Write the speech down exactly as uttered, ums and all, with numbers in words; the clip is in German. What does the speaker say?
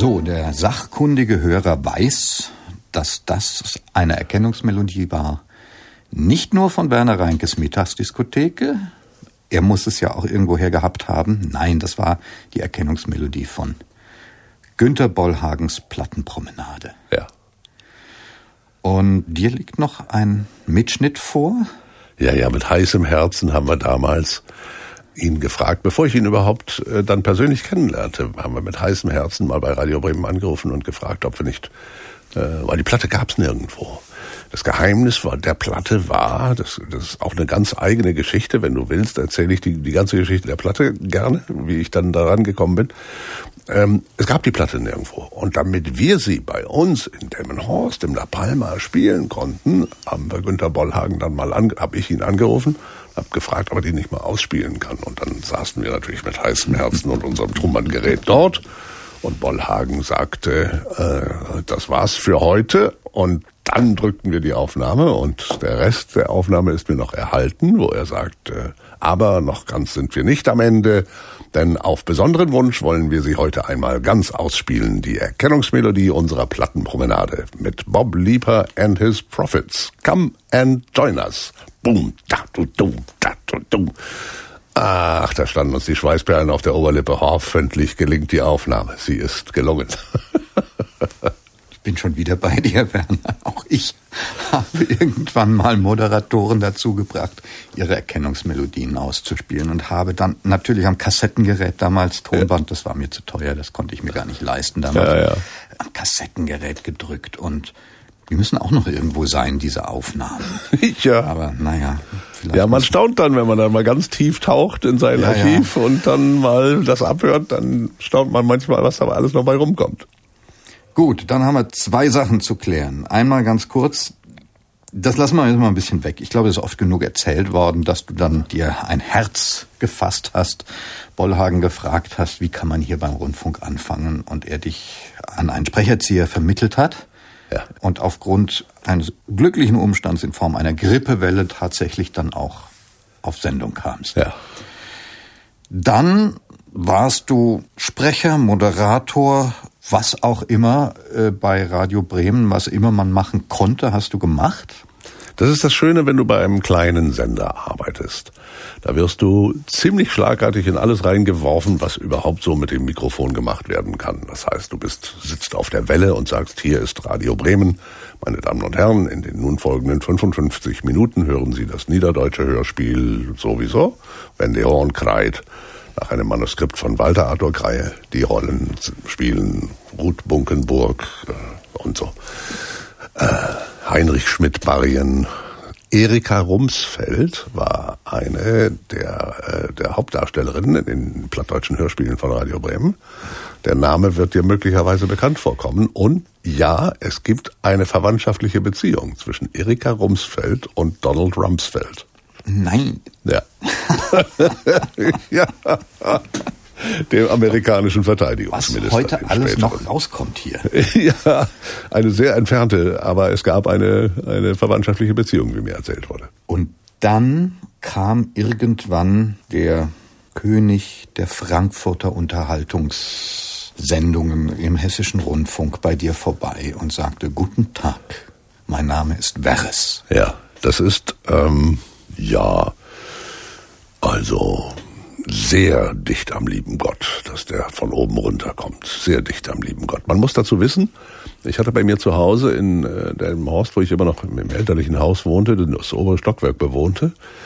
So, der sachkundige Hörer weiß, dass das eine Erkennungsmelodie war. Nicht nur von Werner Reinkes Mittagsdiskotheke. Er muss es ja auch irgendwoher gehabt haben. Nein, das war die Erkennungsmelodie von Günter Bollhagens Plattenpromenade. Ja. Und dir liegt noch ein Mitschnitt vor? Ja, ja, mit heißem Herzen haben wir damals ihn gefragt, bevor ich ihn überhaupt äh, dann persönlich kennenlernte, haben wir mit heißem Herzen mal bei Radio Bremen angerufen und gefragt, ob wir nicht, äh, weil die Platte gab's nirgendwo. Das Geheimnis war, der Platte war, das, das ist auch eine ganz eigene Geschichte, wenn du willst, erzähle ich die, die ganze Geschichte der Platte gerne, wie ich dann daran gekommen bin. Ähm, es gab die Platte nirgendwo. Und damit wir sie bei uns in Delmenhorst, im La Palma spielen konnten, haben wir Günter Bollhagen dann mal, an, habe ich ihn angerufen, habe gefragt, ob er die nicht mal ausspielen kann. Und dann saßen wir natürlich mit heißem Herzen und unserem Trommelgerät dort. Und Bollhagen sagte, äh, das war's für heute. Und dann drückten wir die Aufnahme und der Rest der Aufnahme ist mir noch erhalten, wo er sagt, äh, aber noch ganz sind wir nicht am Ende, denn auf besonderen Wunsch wollen wir sie heute einmal ganz ausspielen, die Erkennungsmelodie unserer Plattenpromenade mit Bob Leeper and his Prophets. Come and join us. Boom, da, du, du, da, du, du. Ach, da standen uns die Schweißperlen auf der Oberlippe. Hoffentlich gelingt die Aufnahme. Sie ist gelungen. Ich bin schon wieder bei dir, Werner. Auch ich habe irgendwann mal Moderatoren dazu gebracht, ihre Erkennungsmelodien auszuspielen und habe dann natürlich am Kassettengerät damals, Tonband, das war mir zu teuer, das konnte ich mir gar nicht leisten damals, ja, ja. am Kassettengerät gedrückt und die müssen auch noch irgendwo sein, diese Aufnahmen. Ja. Aber naja. Ja, man staunt dann, wenn man dann mal ganz tief taucht in sein ja, Archiv ja. und dann mal das abhört, dann staunt man manchmal, was da alles noch bei rumkommt. Gut, dann haben wir zwei Sachen zu klären. Einmal ganz kurz, das lassen wir jetzt mal ein bisschen weg. Ich glaube, es ist oft genug erzählt worden, dass du dann dir ein Herz gefasst hast, Bollhagen gefragt hast, wie kann man hier beim Rundfunk anfangen und er dich an einen Sprecherzieher vermittelt hat. Ja. Und aufgrund eines glücklichen Umstands in Form einer Grippewelle tatsächlich dann auch auf Sendung kamst. Ja. Dann warst du Sprecher, Moderator, was auch immer äh, bei Radio Bremen, was immer man machen konnte, hast du gemacht? Das ist das Schöne, wenn du bei einem kleinen Sender arbeitest. Da wirst du ziemlich schlagartig in alles reingeworfen, was überhaupt so mit dem Mikrofon gemacht werden kann. Das heißt, du bist, sitzt auf der Welle und sagst, hier ist Radio Bremen. Meine Damen und Herren, in den nun folgenden fünfundfünfzig Minuten hören Sie das niederdeutsche Hörspiel sowieso, wenn der Horn kreit. Nach einem Manuskript von Walter Arthur Kreie. Die Rollen spielen Ruth Bunkenburg äh, und so. Äh, Heinrich Schmidt-Barrien. Erika Rumsfeld war eine der, äh, der Hauptdarstellerinnen in den plattdeutschen Hörspielen von Radio Bremen. Der Name wird dir möglicherweise bekannt vorkommen. Und ja, es gibt eine verwandtschaftliche Beziehung zwischen Erika Rumsfeld und Donald Rumsfeld. Nein. Ja. Ja. Dem amerikanischen Verteidigungsminister. Was heute alles noch rauskommt hier. Ja, eine sehr entfernte, aber es gab eine, eine verwandtschaftliche Beziehung, wie mir erzählt wurde. Und dann kam irgendwann der König der Frankfurter Unterhaltungssendungen im Hessischen Rundfunk bei dir vorbei und sagte, guten Tag, mein Name ist Werres. Ja, das ist, ähm, ja, also sehr dicht am lieben Gott, dass der von oben runterkommt. Sehr dicht am lieben Gott. Man muss dazu wissen, ich hatte bei mir zu Hause in äh, dem Haus, wo ich immer noch im elterlichen Haus wohnte, das obere Stockwerk bewohnte,